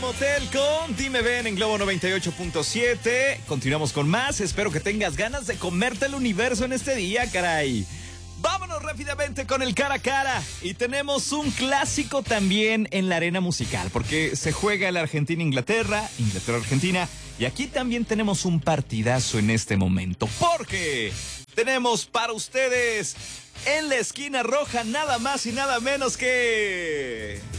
Motel con Dime Ven en Globo 98.7. Continuamos con más. Espero que tengas ganas de comerte el universo en este día, caray. Vámonos rápidamente con el cara a cara. Y tenemos un clásico también en la arena musical, porque se juega el Argentina-Inglaterra, Inglaterra-Argentina. Y aquí también tenemos un partidazo en este momento, porque tenemos para ustedes en la esquina roja nada más y nada menos que...